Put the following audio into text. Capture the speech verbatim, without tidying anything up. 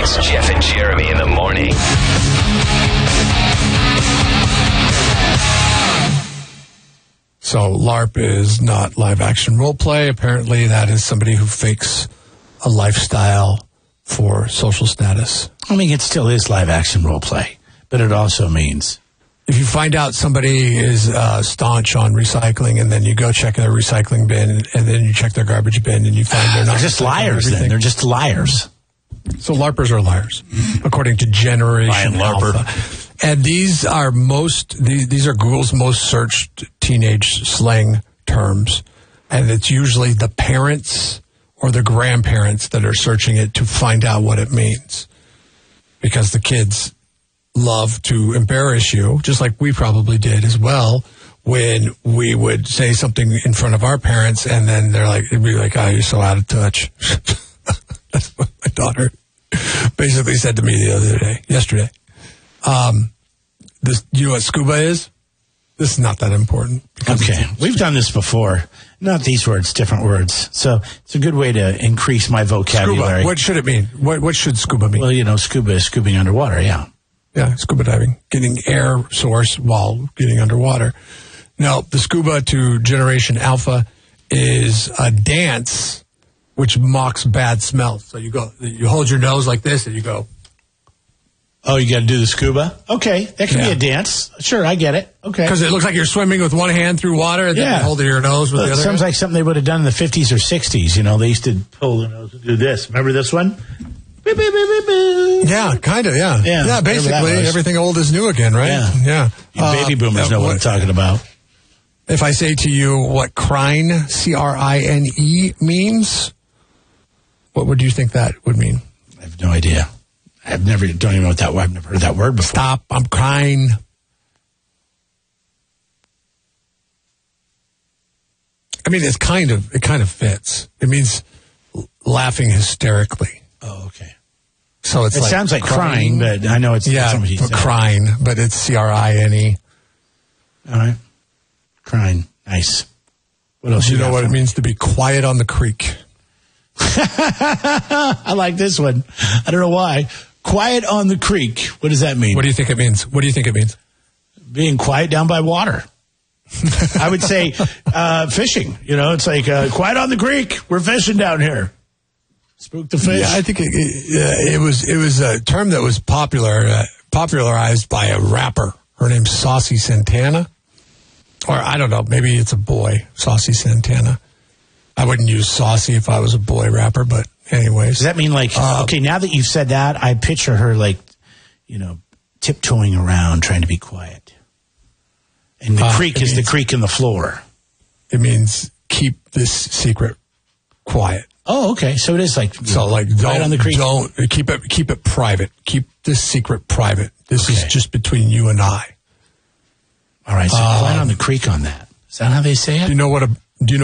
It's Jeff and Jeremy in the morning. So LARP is not live action role play. Apparently that is somebody who fakes a lifestyle for social status. I mean, it still is live action role play, but it also means if you find out somebody is uh, staunch on recycling and then you go check their recycling bin and then you check their garbage bin and you find they're not they're just liars everything. then. They're just liars. So LARPers are liars, according to Generation Alpha. And these are most, these, these are Google's most searched teenage slang terms. And it's usually the parents or the grandparents that are searching it to find out what it means. Because the kids love to embarrass you, just like we probably did as well, when we would say something in front of our parents and then they're like, it'd be like, oh, you're so out of touch. That's what my daughter basically said to me the other day, yesterday. Um, this, you know what scuba is? This is not that important. Okay. We've done this before. Not these words, different words. So it's a good way to increase my vocabulary. Scuba. What should it mean? What, what should scuba mean? Well, you know, scuba is scooping underwater, yeah. Yeah, scuba diving. Getting air source while getting underwater. Now, the scuba to Generation Alpha is a dance which mocks bad smells. So you go, you hold your nose like this and you go. Oh, you got to do the scuba? Okay, that can Yeah. be a dance. Sure, I get it. Okay. Because it looks like you're swimming with one hand through water and then Yeah. you're holding your nose with Uh, the other sounds hand. like something they would have done in the fifties or sixties. You know, they used to pull the nose and do this. Remember this one? Beep, beep, beep, beep, beep. Yeah, kind of, yeah. Yeah, Yeah, whatever that basically, was. everything old is new again, right? Yeah. Yeah. You baby Uh, boomers uh, know what, what I'm talking about. If I say to you what crine, C R I N E, means, what would you think that would mean? I have no idea. I've never, don't even know what that word, I've never heard that word before. Stop, I'm crying. I mean, it's kind of, it kind of fits. It means l- laughing hysterically. Oh, okay. So it's It like sounds like crying, but I know it's yeah, that's what he but said. crying, but it's C R I N E. All right. Crying. Nice. What else Do you you know got what for it me? means to be quiet on the creek? I like this one. I don't know why. Quiet on the creek. What does that mean? What do you think it means? What do you think it means? Being quiet down by water. I would say uh, fishing. You know, it's like uh, quiet on the creek. We're fishing down here. Spook the fish. Yeah, I think it, it, it was it was a term that was popular uh, popularized by a rapper. Her name's Saucy Santana, or I don't know, maybe it's a boy, Saucy Santana. I wouldn't use saucy if I was a boy rapper, but anyways. Does that mean like, Uh, okay, now that you've said that, I picture her like, you know, tiptoeing around trying to be quiet. And the Uh, creek it is the means- creek in the floor. It means keep this secret quiet. Oh, okay. So it is like, So like quiet don't on the creek. don't keep it keep it private. Keep this secret private. This is Okay. just between you and I. All right. So Um, quiet on the creek on that. Is that how they say it? Do you know what a do you know